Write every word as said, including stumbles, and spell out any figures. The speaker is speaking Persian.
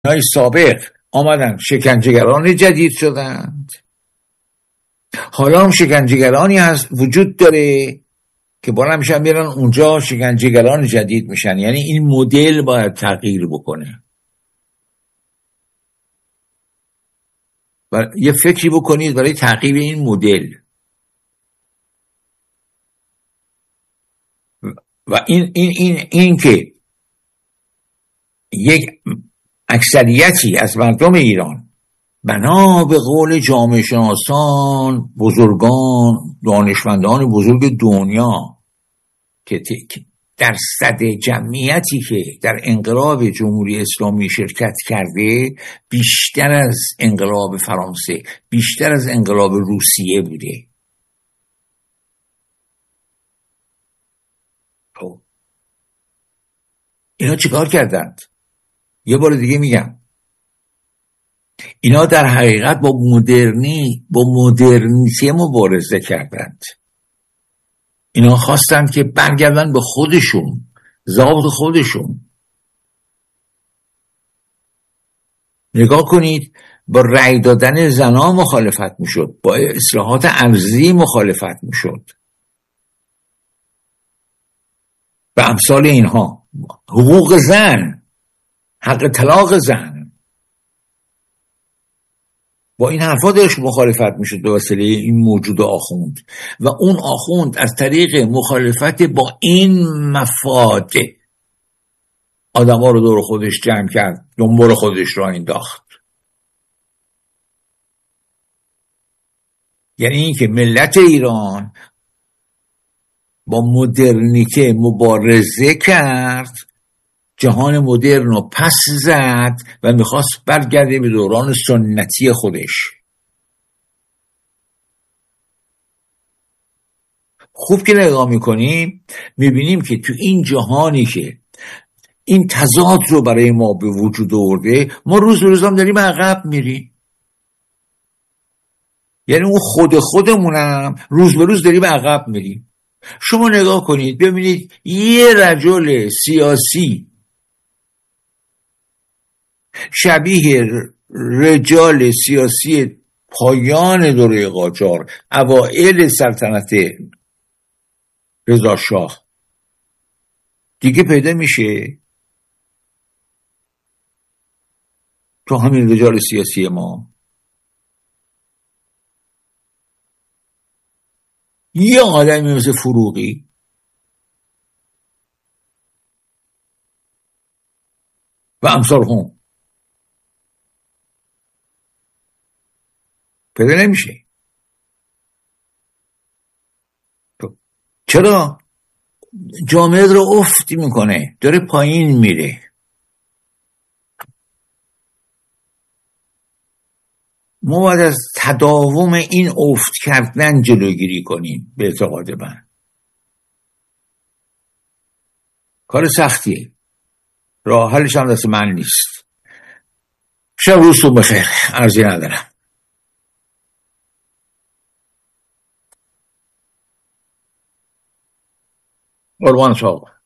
های سابق آمدن شکنجهگران جدید شدند، حالا هم شکنجهگرانی هست وجود داره که بالا میشن میرن اونجا شکنجهگران جدید میشن. یعنی این مدل باید تغییر بکنه و یه فکری بکنید برای تغییر این مدل. و این این این این که یک اکثریتی از مردم ایران بنا به قول جامعه شناسان، بزرگان، دانشمندان بزرگ دنیا که درصد جمعیتی که در انقلاب جمهوری اسلامی شرکت کرده بیشتر از انقلاب فرانسه، بیشتر از انقلاب روسیه بوده. خب اینا چیکار کردند؟ یه بار دیگه میگم، اینا در حقیقت با مدرنی با مدرنیته مبارزه کردند. اینا خواستند که برگردن به خودشون، ذات خودشون. نگاه کنید، با رأی دادن زنان مخالفت میشد، با اصلاحات ارضی مخالفت میشد و امثال اینها. حقوق زن، حق طلاق زن، با این حرفا داشت مخالفت میشد به وسیله این موجود آخوند. و اون آخوند از طریق مخالفت با این مفاد آدم ها رو دور خودش جمع کرد، دنبال خودش را انداخت. یعنی این که ملت ایران با مدرنیته مبارزه کرد، جهان مدرن رو پس زد و میخواست برگرده به دوران سنتی خودش. خوب که نگاه میکنیم میبینیم که تو این جهانی که این تضاد رو برای ما به وجود آورده، ما روز به روز هم داریم عقب میریم. یعنی اون خود خودمونم روز به روز داریم عقب میریم. شما نگاه کنید ببینید یه رجل سیاسی شبیه رجال سیاسی پایان دوره قاجار، اوائل سلطنت رضا شاه دیگه پیدا میشه تو همین رجال سیاسی ما؟ یه آدمی مثل فروغی و امثال هم پیدا نمیشه. چرا؟ جامعه رو افت میکنه، داره پایین میره. ما باید از تداوم این افت کردن جلوگیری کنیم. به اعتقاد من کار سختیه، راه حلش هم دست من نیست. شب روزتون بخیر، عرضی ندارم. قربان صاحب.